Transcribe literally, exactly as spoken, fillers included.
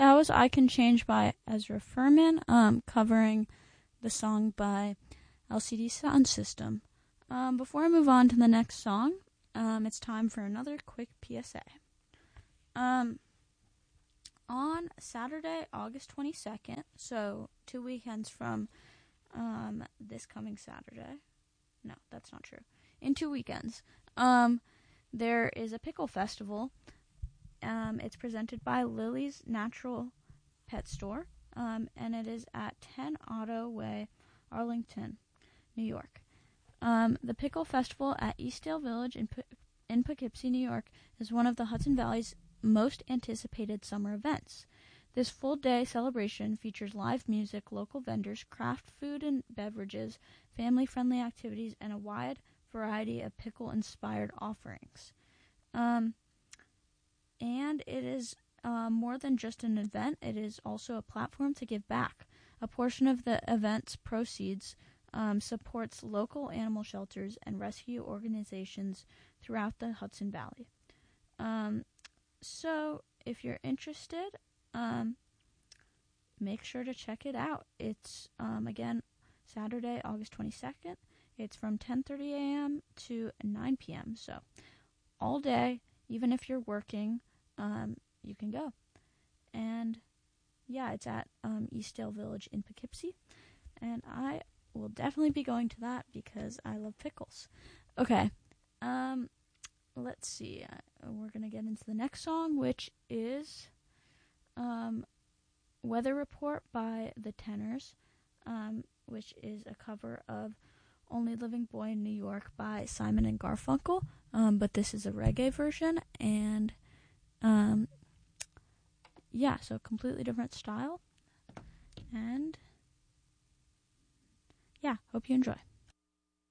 that was I Can Change by Ezra Furman, um, covering the song by L C D Sound System. Um, before I move on to the next song, um, it's time for another quick P S A. Um, on Saturday, August twenty-second, so two weekends from um, this coming Saturday. No, that's not true. In two weekends, um, there is a pickle festival. Um, it's presented by Lily's Natural Pet Store, um, and it is at ten Otto Way, Arlington, New York. Um, the Pickle Festival at Eastdale Village in, P- in Poughkeepsie, New York, is one of the Hudson Valley's most anticipated summer events. This full-day celebration features live music, local vendors, craft food and beverages, family-friendly activities, and a wide variety of pickle-inspired offerings. Um, and it is uh, more than just an event. It is also a platform to give back. A portion of the event's proceeds um, supports local animal shelters and rescue organizations throughout the Hudson Valley. Um, so, if you're interested, um, make sure to check it out. It's, um, again, Saturday, August twenty-second. It's from ten thirty a.m. to nine p.m. So, all day, even if you're working, um, you can go. And, yeah, it's at um, Eastdale Village in Poughkeepsie. And I will definitely be going to that because I love pickles. Okay. Um, let's see. Uh, we're going to get into the next song, which is um, Weather Report by The Tenors, um, which is a cover of Only Living Boy in New York by Simon and Garfunkel. Um, but this is a reggae version, and um, yeah, so completely different style. And yeah, hope you enjoy.